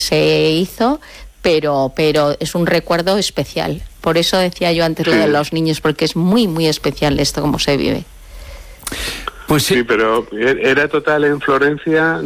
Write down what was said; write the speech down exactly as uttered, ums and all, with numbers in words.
se hizo, pero, pero es un recuerdo especial. Por eso decía yo antes sí. lo de los niños, porque es muy, muy especial esto como se vive. Pues sí. Sí, pero era total en Florencia.